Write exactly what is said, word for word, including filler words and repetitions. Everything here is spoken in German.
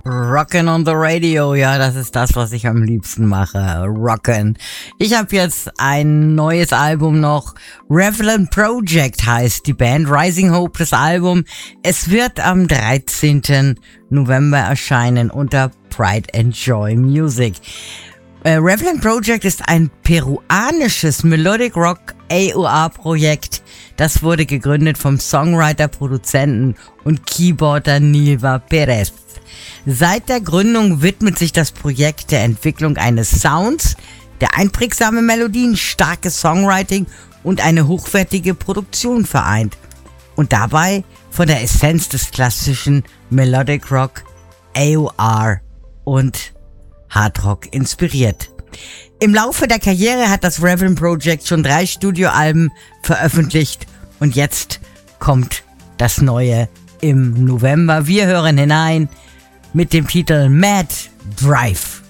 Rockin' on the Radio, ja, das ist das, was ich am liebsten mache. Rockin'. Ich habe jetzt ein neues Album noch. Revlon Project heißt die Band. Rising Hope, das Album. Es wird am dreizehnten November erscheinen unter Pride and Joy Music. Äh, Revlon Project ist ein peruanisches Melodic Rock A O R-Projekt. Das wurde gegründet vom Songwriter, Produzenten und Keyboarder Nilva Perez. Seit der Gründung widmet sich das Projekt der Entwicklung eines Sounds, der einprägsame Melodien, starkes Songwriting und eine hochwertige Produktion vereint. Und dabei von der Essenz des klassischen Melodic Rock, A O R und Hard Rock inspiriert. Im Laufe der Karriere hat das Revlon Project schon drei Studioalben veröffentlicht und jetzt kommt das neue im November. Wir hören hinein mit dem Titel Mad Drive.